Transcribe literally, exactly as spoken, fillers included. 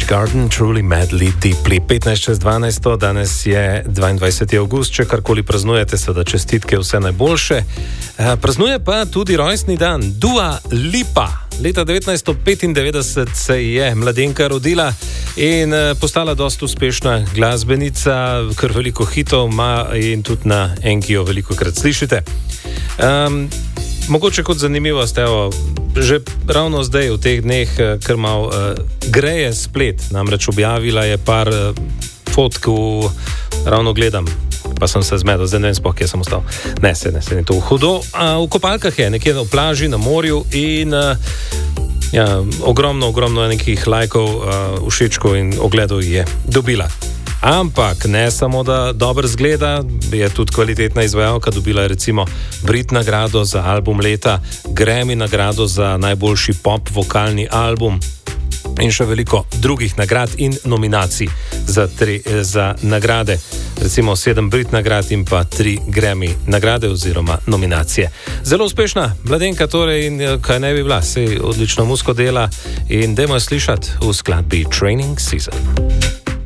Garden, Truly Madly Deeply. petnajst čez dvanajst, danes je dvaindvajseti avgust, če karkoli praznujete, seveda čestitke, vse najboljše. E, praznuje pa tudi rojstni dan Dua Lipa. Leta devetnajststo petindevetdeset se je mladenka rodila in postala dosti uspešna glasbenica, kar veliko hitov ima in tudi na Enkiju veliko krat slišite. Um, mogoče kot zanimivost, evo, že ravno zdaj v teh dneh, kar malo uh, greje splet, namreč objavila je par uh, fotk, v, ravno gledam, pa sem se zmedel, zdaj ne vem spoh, kje sem ostal. Ne, se ne, se ne to hudo. Uh, v kopalkah je, nekje na plaži, na morju in uh, ja, ogromno, ogromno nekih lajkov, uh, všečkov in ogledov je dobila. Ampak ne samo, da dobro zgleda, je tudi kvalitetna izvajalka, dobila je recimo Brit nagrado za album leta, Grammy nagrado za najboljši pop vokalni album in še veliko drugih nagrad in nominacij za, tri, za nagrade. Recimo sedem Brit nagrad in pa tri Grammy nagrade oziroma nominacije. Zelo uspešna mladenka torej in kaj ne bi bila, sej odlično muziko dela in dajmo jo slišati v skladbi Training Season.